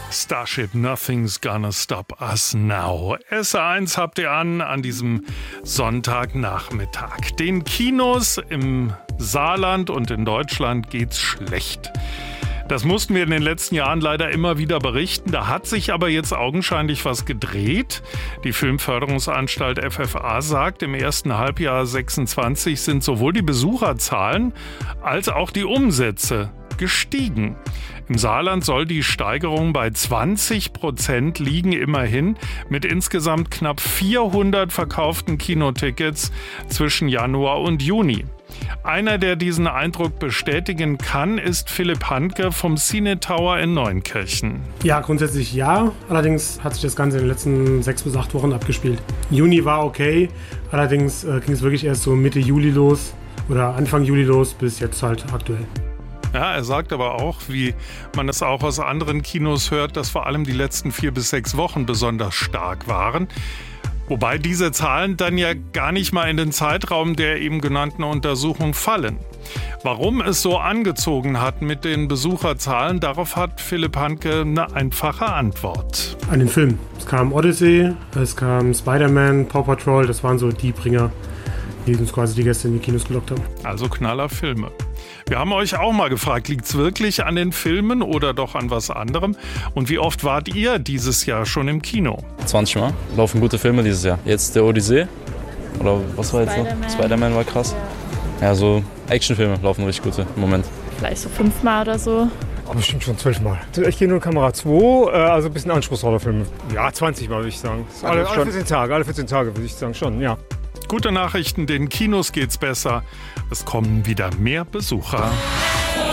Starship, Nothing's Gonna Stop Us Now. SR1 habt ihr an diesem Sonntagnachmittag. Den Kinos im Saarland und in Deutschland geht's schlecht. Das mussten wir in den letzten Jahren leider immer wieder berichten. Da hat sich aber jetzt augenscheinlich was gedreht. Die Filmförderungsanstalt FFA sagt, im ersten Halbjahr 26 sind sowohl die Besucherzahlen als auch die Umsätze gestiegen. Im Saarland soll die Steigerung bei 20% liegen, immerhin, mit insgesamt knapp 400 verkauften Kinotickets zwischen Januar und Juni. Einer, der diesen Eindruck bestätigen kann, ist Philipp Handke vom Cine Tower in Neunkirchen. Ja, grundsätzlich ja. Allerdings hat sich das Ganze in den letzten 6 bis 8 Wochen abgespielt. Juni war okay, allerdings ging es wirklich erst so Mitte Juli los oder Anfang Juli los bis jetzt halt aktuell. Ja, er sagt aber auch, wie man es auch aus anderen Kinos hört, dass vor allem die letzten 4 bis 6 Wochen besonders stark waren. Wobei diese Zahlen dann ja gar nicht mal in den Zeitraum der eben genannten Untersuchung fallen. Warum es so angezogen hat mit den Besucherzahlen, darauf hat Philipp Handke eine einfache Antwort. An den Filmen. Es kam Odyssey, es kam Spider-Man, Paw Patrol, das waren so die Bringer, die uns quasi die Gäste in die Kinos gelockt haben. Also Knallerfilme. Wir haben euch auch mal gefragt, liegt es wirklich an den Filmen oder doch an was anderem? Und wie oft wart ihr dieses Jahr schon im Kino? 20 Mal. Laufen gute Filme dieses Jahr. Jetzt der Odyssee. Oder was war jetzt noch? Spider-Man war krass. Ja, so Actionfilme laufen richtig gute im Moment. Vielleicht so 5 Mal oder so. Oh, bestimmt schon 12 Mal. Ich gehe nur Kamera 2, also ein bisschen anspruchsvoller Filme. Ja, 20 Mal würde ich sagen. Alle 14 Tage würde ich sagen schon, ja. Gute Nachrichten, den Kinos geht's besser. Es kommen wieder mehr Besucher.